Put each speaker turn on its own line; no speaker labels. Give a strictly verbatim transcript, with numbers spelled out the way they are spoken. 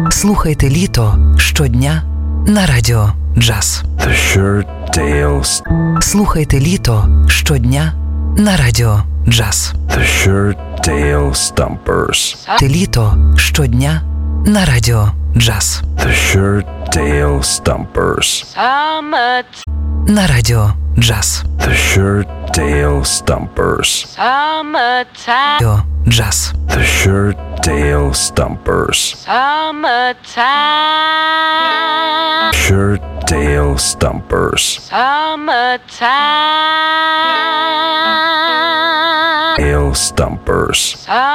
Слухайте літо щодня на радіо Джаз.
The Shirt-Tail.
Слухайте літо щодня на радіо Джаз.
The Shirt-Tail Stumpers.
Те літо щодня на радіо Джаз.
The Shirt-Tail Stumpers.
На радіо Джаз.
The Shirt-Tail Stumpers.
Радіо Джаз.
The Shirt-Tail Stumpers. Shirt-Tail Stumpers. Tail Stumpers.